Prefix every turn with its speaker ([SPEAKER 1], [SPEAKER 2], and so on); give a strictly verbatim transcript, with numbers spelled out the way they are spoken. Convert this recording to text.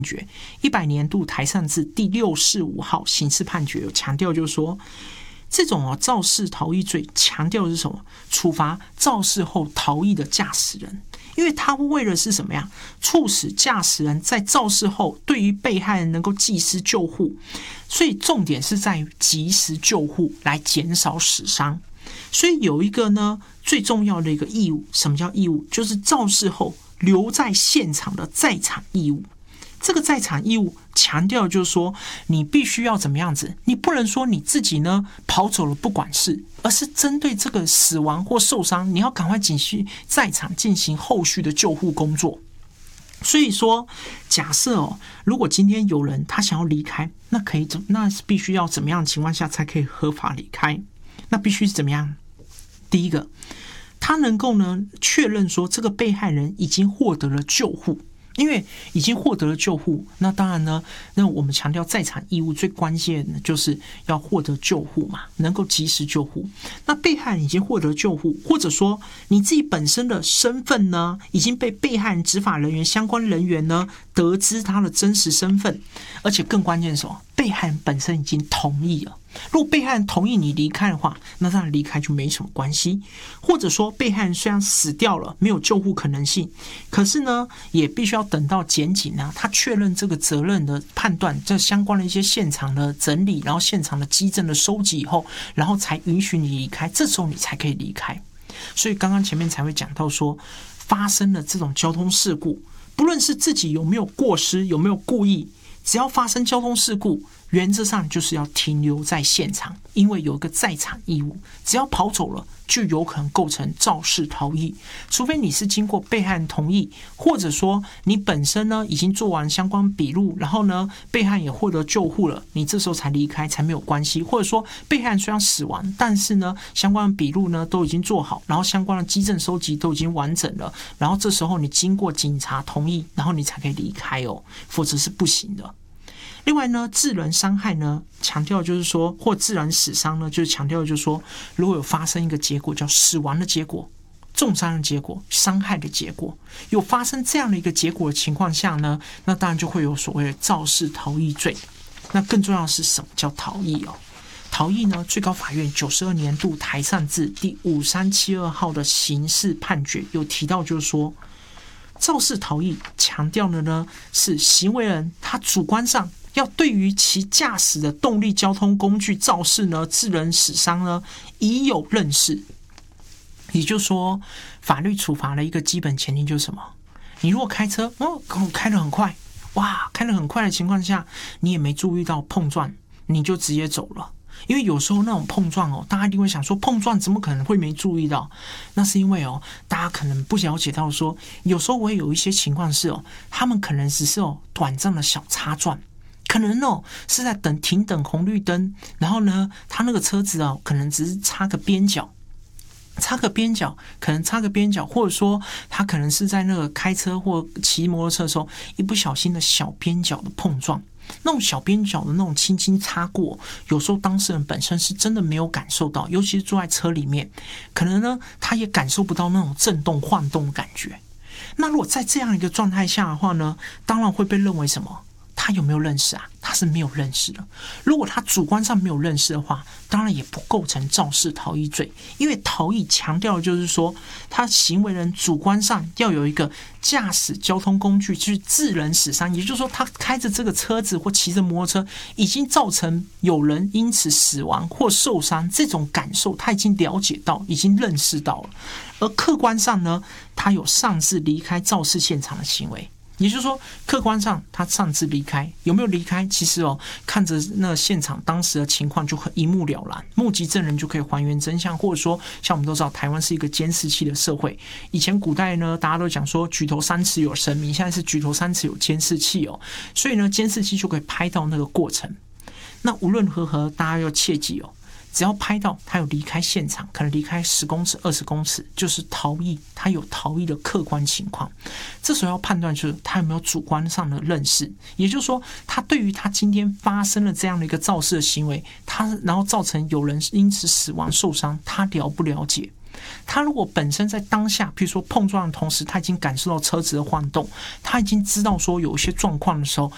[SPEAKER 1] 决一百年度台上字第六四五号刑事判决有强调，就是说这种哦肇事逃逸罪强调的是什么？处罚肇事后逃逸的驾驶人，因为他为了是什么呀？促使驾驶人在肇事后对于被害人能够及时救护，所以重点是在于及时救护来减少死伤。所以有一个呢最重要的一个义务，什么叫义务？就是肇事后留在现场的在场义务。这个在场义务强调就是说，你必须要怎么样子？你不能说你自己呢跑走了不管事，而是针对这个死亡或受伤，你要赶快继续在场进行后续的救护工作。所以说，假设哦，如果今天有人他想要离开，那可以怎？那是必须要怎么样的情况下才可以合法离开？那必须是怎么样？第一个，他能够呢确认说这个被害人已经获得了救护。因为已经获得了救护，那当然呢，那我们强调在场义务最关键的就是要获得救护嘛，能够及时救护。那被害人已经获得救护，或者说你自己本身的身份呢，已经被被害人执法人员相关人员呢得知他的真实身份，而且更关键是什么？被害人本身已经同意了。如果被害人同意你离开的话，那当然离开就没什么关系。或者说被害人虽然死掉了，没有救护可能性，可是呢也必须要等到检警啊他确认这个责任的判断，这相关的一些现场的整理，然后现场的基证的收集以后，然后才允许你离开，这时候你才可以离开。所以刚刚前面才会讲到说，发生了这种交通事故，不论是自己有没有过失，有没有故意，只要发生交通事故，原则上就是要停留在现场，因为有一个在场义务，只要跑走了就有可能构成肇事逃逸，除非你是经过被害人同意，或者说你本身呢已经做完相关笔录，然后呢被害人也获得救护了，你这时候才离开才没有关系。或者说被害人虽然死亡，但是呢相关的笔录呢都已经做好，然后相关的基证收集都已经完整了，然后这时候你经过警察同意，然后你才可以离开哦，否则是不行的。另外呢，致人伤害呢，强调就是说，或致人死伤呢，就是强调就是说，如果有发生一个结果叫死亡的结果、重伤的结果、伤害的结果，有发生这样的一个结果的情况下呢，那当然就会有所谓的肇事逃逸罪。那更重要的是什么叫逃逸哦？逃逸呢，最高法院九十二年度台上字第五三七二号的刑事判决有提到，就是说，肇事逃逸强调的呢是行为人他主观上要对于其驾驶的动力交通工具肇事呢，致人死伤呢，已有认识。也就是说，法律处罚的一个基本前提就是什么？你如果开车，哦，开得很快，哇，开得很快的情况下，你也没注意到碰撞，你就直接走了。因为有时候那种碰撞哦，大家一定会想说，碰撞怎么可能会没注意到？那是因为哦，大家可能不了解到说，有时候我也有一些情况是哦，他们可能只是哦短暂的小擦撞。可能哦是在等停等红绿灯，然后呢，他那个车子哦，可能只是擦个边角，擦个边角，可能擦个边角，或者说他可能是在那个开车或骑摩托车的时候，一不小心的小边角的碰撞，那种小边角的那种轻轻擦过，有时候当事人本身是真的没有感受到，尤其是坐在车里面，可能呢他也感受不到那种震动晃动的感觉。那如果在这样一个状态下的话呢，当然会被认为什么？他有没有认识啊？他是没有认识的。如果他主观上没有认识的话，当然也不构成肇事逃逸罪，因为逃逸强调的就是说，他行为人主观上要有一个驾驶交通工具去致人死伤，也就是说，他开着这个车子或骑着摩托车，已经造成有人因此死亡或受伤，这种感受他已经了解到，已经认识到了。而客观上呢，他有擅自离开肇事现场的行为。也就是说，客观上他擅自离开，有没有离开？其实哦，看着那现场当时的情况就很一目了然，目击证人就可以还原真相。或者说，像我们都知道，台湾是一个监视器的社会。以前古代呢，大家都讲说举头三尺有神明，现在是举头三尺有监视器哦。所以呢，监视器就可以拍到那个过程。那无论如何，大家要切记哦。只要拍到他有离开现场，可能离开十公尺、二十公尺，就是逃逸，他有逃逸的客观情况。这时候要判断就是他有没有主观上的认识，也就是说，他对于他今天发生了这样的一个肇事的行为，他然后造成有人因此死亡受伤，他了不了解？他如果本身在当下，譬如说碰撞的同时，他已经感受到车子的晃动，他已经知道说有一些状况的时候，